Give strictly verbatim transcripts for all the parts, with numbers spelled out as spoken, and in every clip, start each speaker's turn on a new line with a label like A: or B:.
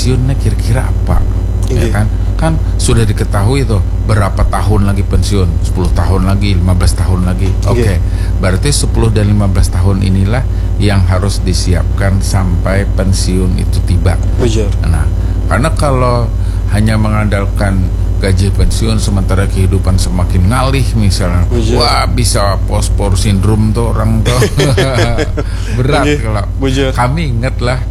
A: pensiunnya kira-kira apa?
B: Iya.
A: Ya kan? Kan sudah diketahui tuh berapa tahun lagi pensiun, sepuluh tahun lagi, lima belas tahun lagi. Oke. Okay. Berarti sepuluh dan lima belas tahun inilah yang harus disiapkan sampai pensiun itu tiba.
B: Betul.
A: Nah, karena kalau hanya mengandalkan gaji pensiun sementara kehidupan semakin ngalih misalnya,
B: Betul.
A: wah bisa pospor sindrom tuh orang tuh. Berat kalau.
B: Betul.
A: Kami ingatlah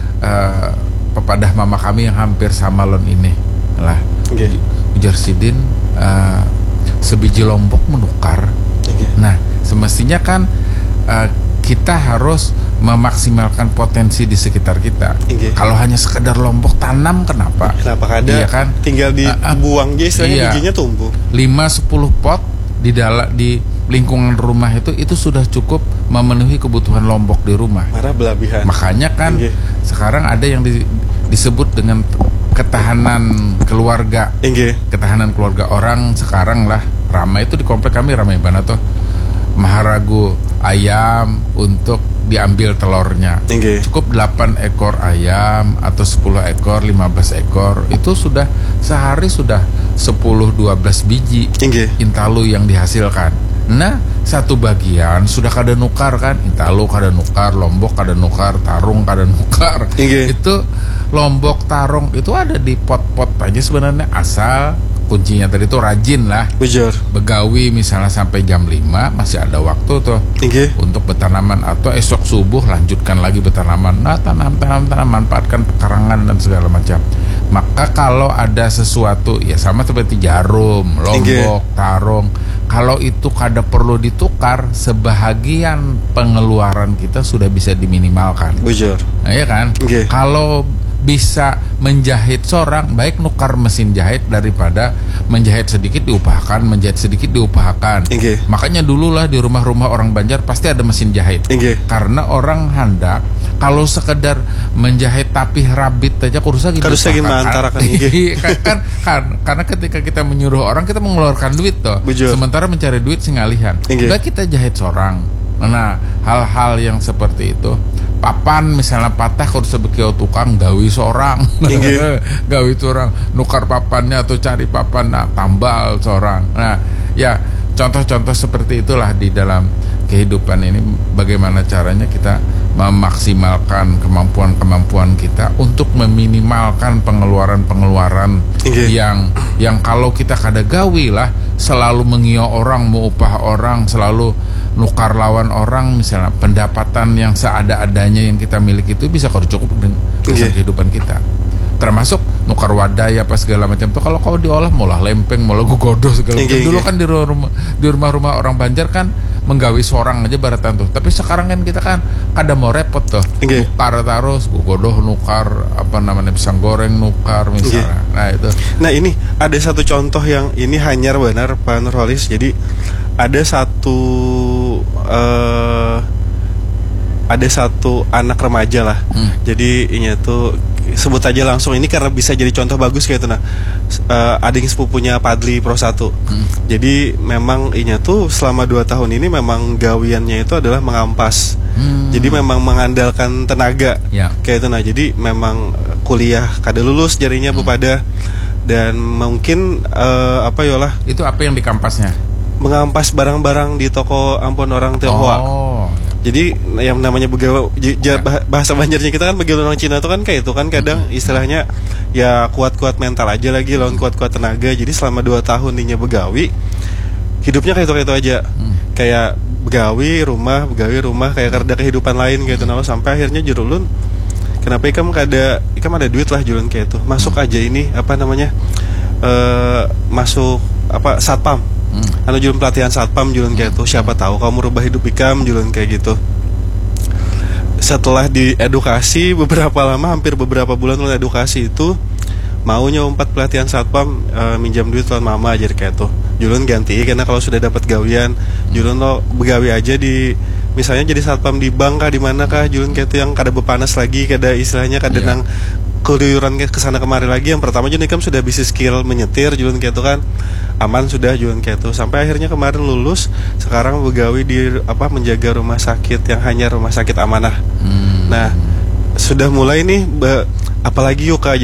A: uh, pepadah mama kami yang hampir sama lon ini lah.
B: Okay.
A: Ujar Sidin, uh, sebiji lombok menukar.
B: Okay.
A: Nah, semestinya kan uh, kita harus memaksimalkan potensi di sekitar kita.
B: Okay.
A: Kalau hanya sekedar lombok tanam, kenapa?
B: Kenapa kada?
A: Iya kan?
B: Tinggal dibuang aja, istilahnya
A: iya.
B: bijinya tumbuh.
A: lima sepuluh pot di dalam di lingkungan rumah itu itu sudah cukup memenuhi kebutuhan lombok di rumah.
B: Marah belabihan.
A: Makanya kan
B: okay.
A: sekarang ada yang di, disebut dengan ketahanan keluarga.
B: Okay.
A: Ketahanan keluarga orang sekarang lah ramai itu di komplek kami ramai banget tuh. Maharagu ayam untuk diambil telurnya.
B: Okay.
A: Cukup delapan ekor ayam atau sepuluh ekor, lima belas ekor. Itu sudah sehari sudah sepuluh dua belas biji
B: okay.
A: intalu yang dihasilkan. Nah, satu bagian sudah kada nukar kan, intalu kada nukar, lombok kada nukar, tarung kada nukar.
B: Okay.
A: Itu lombok, tarung itu ada di pot-pot aja sebenarnya, asal kuncinya tadi tuh rajin lah.
B: Betul.
A: Begawi misalnya sampai jam lima masih ada waktu tuh
B: okay.
A: untuk bertanaman, atau esok subuh lanjutkan lagi bertanaman. Nah, tanam-tanam-tanam, manfaatkan pekarangan dan segala macam. Maka kalau ada sesuatu ya sama seperti jarum, lombok, okay. tarung, kalau itu kada perlu ditukar, sebahagian pengeluaran kita sudah bisa diminimalkan.
B: Betul.
A: Nah, ya kan?
B: Okay.
A: Kalau bisa menjahit seorang, baik nukar mesin jahit daripada menjahit sedikit diupahkan, menjahit sedikit diupahkan.
B: Okay.
A: Makanya dulu lah di rumah-rumah orang Banjar pasti ada mesin jahit.
B: Okay.
A: Karena orang hendak kalau sekedar menjahit tapi rabit aja kurusa gitu.
B: Kurusa gimana antara kan,
A: kan, kan, kan karena ketika kita menyuruh orang kita mengeluarkan duit toh.
B: Bujur.
A: Sementara mencari duit singalihan.
B: Okay.
A: Udah kita jahit seorang. Nah, hal-hal yang seperti itu, papan misalnya patah kalau sebekio tukang gawi seorang, gawi seorang nukar papannya atau cari papan, nah, tambal seorang. Nah, ya contoh-contoh seperti itulah di dalam kehidupan ini, bagaimana caranya kita memaksimalkan kemampuan-kemampuan kita untuk meminimalkan pengeluaran-pengeluaran okay. yang yang kalau kita kada gawi lah, selalu mengio orang, mau upah orang, selalu nukar lawan orang, misalnya pendapatan yang seada-adanya yang kita miliki itu bisa kalau cukup dengan
B: okay.
A: kehidupan kita, termasuk nukar wadah ya apa segala macam tuh. Kalau kau diolah mulah lempeng, mulah gugodo segala macam.
B: Okay,
A: dulu
B: okay.
A: kan di rumah di rumah-rumah orang Banjar kan menggawi seorang aja baratan tuh, tapi sekarang kan kita kan kada mau repot tuh,
B: okay.
A: nukar terus gugodoh, nukar apa namanya pisang goreng, nukar misalnya. Okay. Nah itu.
B: Nah ini ada satu contoh yang ini hanyar benar Pak Nurholis. Jadi ada satu uh, ada satu anak remaja lah. Hmm. Jadi ini tuh sebut aja langsung ini karena bisa jadi contoh bagus kayak itu. Nah, uh, ading sepupunya Padli Pro satu. Hmm. Jadi memang ini tuh selama dua tahun ini memang gawiannya itu adalah mengampas. Hmm. Jadi memang mengandalkan tenaga. Ya. Kayak itu. Nah, jadi memang kuliah kada lulus jarinya hmm. Pepada, dan mungkin uh, apa yolah.
A: Itu apa yang dikampasnya?
B: Mengampas barang-barang di toko ampun orang Tionghoa.
A: Oh.
B: Jadi yang namanya begawi, bahasa Banjarnya kita kan begawi orang Cina itu kan kayak itu kan kadang istilahnya ya kuat-kuat mental aja lagi lawan kuat-kuat tenaga. Jadi selama dua tahun dinya begawi, hidupnya kayak itu kayak itu aja. Hmm. Kayak begawi rumah, begawi rumah kayak kerja kehidupan lain gitu. Nah, sampai akhirnya jurulun kenapa ikam kada ikam ada duit lah jurulun kayak itu. Masuk aja ini apa namanya? Uh, masuk apa satpam. Hmm. Anu julun pelatihan satpam julun kayak itu. Siapa tahu kamu rubah hidup ikam julun kayak gitu. Setelah diedukasi beberapa lama, hampir beberapa bulan mulai edukasi itu, maunya empat pelatihan satpam, e, minjam duit lawan mama aja kayak itu. Julun ganti karena kalau sudah dapat gawian, julun lo begawi aja di misalnya jadi satpam di bank kah di mana kah julun kayak itu yang kada bepanas lagi, kada istilahnya kada yeah. nang keluyuran ke sana kemari lagi. Yang pertama julun ikam sudah bisa skill menyetir julun kayak itu kan. Aman sudah julun kayak itu. Sampai akhirnya kemarin lulus, sekarang begawi di apa menjaga rumah sakit yang hanya rumah sakit amanah. Hmm. Nah, sudah mulai nih be, apalagi yuk kak